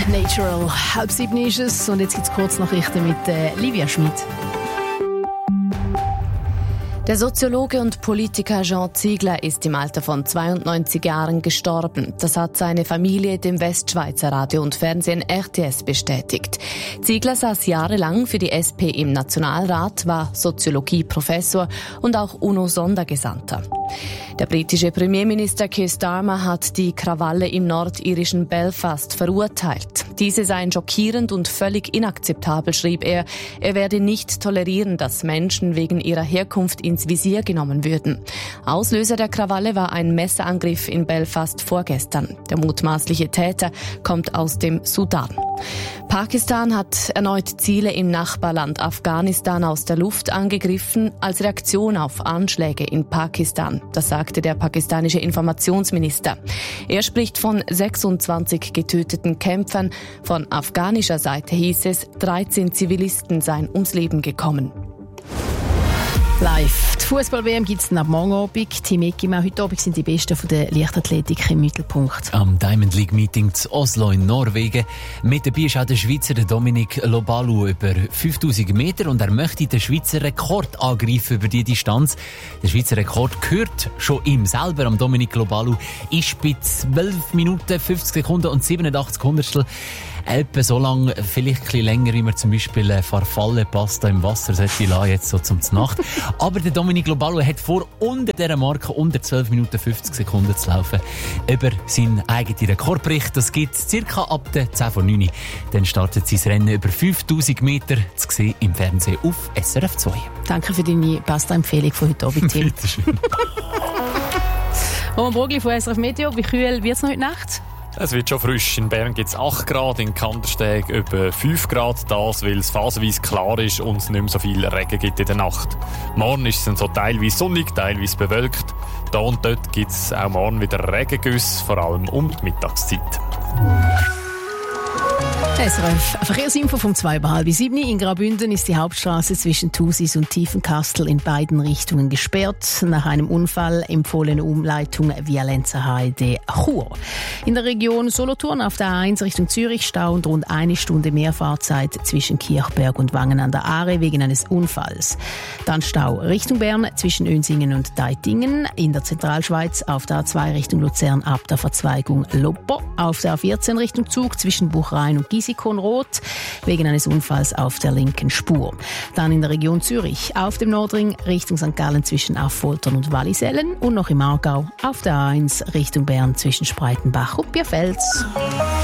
Natural. 6:30 ist es und jetzt gibt es Kurznachrichten mit Livia Schmid. Der Soziologe und Politiker Jean Ziegler ist im Alter von 92 Jahren gestorben. Das hat seine Familie dem Westschweizer Radio und Fernsehen RTS bestätigt. Ziegler saß jahrelang für die SP im Nationalrat, war Soziologie-Professor und auch UNO-Sondergesandter. Der britische Premierminister Keir Starmer hat die Krawalle im nordirischen Belfast verurteilt. Diese seien schockierend und völlig inakzeptabel, schrieb er. Er werde nicht tolerieren, dass Menschen wegen ihrer Herkunft ins Visier genommen würden. Auslöser der Krawalle war ein Messerangriff in Belfast vorgestern. Der mutmaßliche Täter kommt aus dem Sudan. Pakistan hat erneut Ziele im Nachbarland Afghanistan aus der Luft angegriffen, als Reaktion auf Anschläge in Pakistan. Das sagte der pakistanische Informationsminister. Er spricht von 26 getöteten Kämpfern. Von afghanischer Seite hieß es, 13 Zivilisten seien ums Leben gekommen. Live. Die Fußball-WM gibt es ab morgen Abend. Team Eckima, heute Abend sind die Besten von der Leichtathletik im Mittelpunkt. Am Diamond League Meeting zu Oslo in Norwegen. Mit dabei ist auch der Schweizer Dominic Lobalu über 5000 Meter und er möchte den Schweizer Rekord angreifen über die Distanz. Der Schweizer Rekord gehört schon ihm selber, am Dominic Lobalu, ist bei 12 Minuten, 50 Sekunden und 87 Hundertstel. Etwa so lang, vielleicht ein bisschen länger, wie man zum Beispiel Farfalle-Pasta im Wasser sollte lassen, jetzt so zum Nacht. Aber der Dominic Lobalu hat vor, unter dieser Marke, unter 12 Minuten 50 Sekunden zu laufen. Über seinen eigenen Rekordbericht, das gibt es circa ab der 10 vor 9. Dann startet sein Rennen über 5000 Meter, zu sehen im Fernsehen auf SRF 2. Danke für deine Pasta-Empfehlung von heute Abend, Tim. Bitteschön. Roman Brogli von SRF Meteo. Wie kühl wird es noch heute Nacht? Es wird schon frisch. In Bern gibt es 8 Grad, in Kandersteg über 5 Grad. Das, weil es phasenweise klar ist und es nicht mehr so viel Regen gibt in der Nacht. Morgen ist es dann so teilweise sonnig, teilweise bewölkt. Da und dort gibt es auch morgen wieder Regengüsse, vor allem um die Mittagszeit. SRF Verkehrsinfo vom 6:30. In Graubünden ist die Hauptstraße zwischen Thusis und Tiefenkastel in beiden Richtungen gesperrt. Nach einem Unfall empfohlene Umleitung via Lenzerheide Chur. In der Region Solothurn auf der A1 Richtung Zürich Stau und rund 1 Stunde mehr Fahrzeit zwischen Kirchberg und Wangen an der Aare wegen eines Unfalls. Dann Stau Richtung Bern zwischen Önsingen und Deitingen. In der Zentralschweiz auf der A2 Richtung Luzern ab der Verzweigung Loppo. Auf der A14 Richtung Zug zwischen Buchrain und Giesikonroth wegen eines Unfalls auf der linken Spur. Dann in der Region Zürich auf dem Nordring Richtung St. Gallen zwischen Affoltern und Wallisellen und noch im Aargau auf der A1 Richtung Bern zwischen Spreitenbach und Bierfels.